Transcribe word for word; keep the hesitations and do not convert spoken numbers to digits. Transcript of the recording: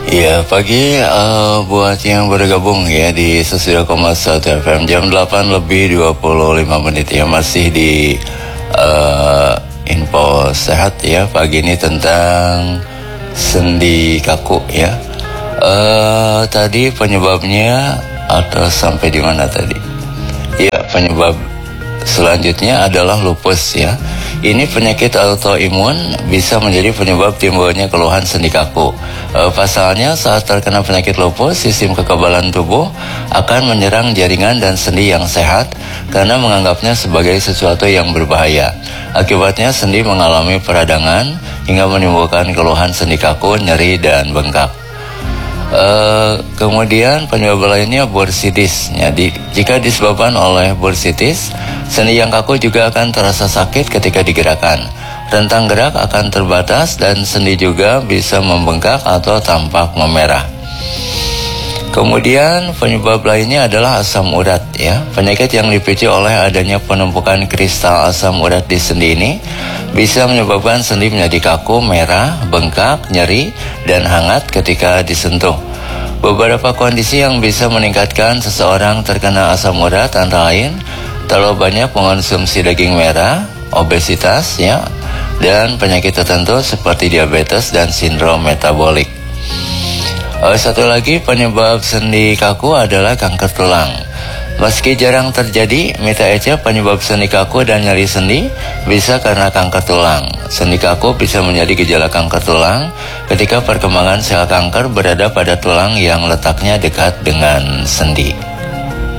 Iya, pagi uh, buat yang bergabung ya di seratus dua koma satu F M jam delapan lebih dua puluh lima menit ya, masih di uh, info sehat ya pagi ini tentang sendi kaku ya. Uh, tadi penyebabnya atau sampai di mana tadi? Ya, penyebab selanjutnya adalah lupus ya. Ini penyakit autoimun bisa menjadi penyebab timbulnya keluhan sendi kaku. E, pasalnya saat terkena penyakit lupus, sistem kekebalan tubuh akan menyerang jaringan dan sendi yang sehat karena menganggapnya sebagai sesuatu yang berbahaya. Akibatnya sendi mengalami peradangan hingga menimbulkan keluhan sendi kaku, nyeri dan bengkak. Uh, kemudian penyebab lainnya bursitis. Jadi jika disebabkan oleh bursitis, sendi yang kaku juga akan terasa sakit ketika digerakkan. Rentang gerak akan terbatas dan sendi juga bisa membengkak atau tampak memerah. Kemudian penyebab lainnya adalah asam urat ya. Penyakit yang dipicu oleh adanya penumpukan kristal asam urat di sendi ini bisa menyebabkan sendi menjadi kaku, merah, bengkak, nyeri, dan hangat ketika disentuh. Beberapa kondisi yang bisa meningkatkan seseorang terkena asam urat antara lain terlalu banyak mengonsumsi daging merah, obesitas ya, dan penyakit tertentu seperti diabetes dan sindrom metabolik. Uh, satu lagi penyebab sendi kaku adalah kanker tulang. Meski jarang terjadi, Mita Echa penyebab sendi kaku dan nyeri sendi bisa karena kanker tulang. Sendi kaku bisa menjadi gejala kanker tulang ketika perkembangan sel kanker berada pada tulang yang letaknya dekat dengan sendi.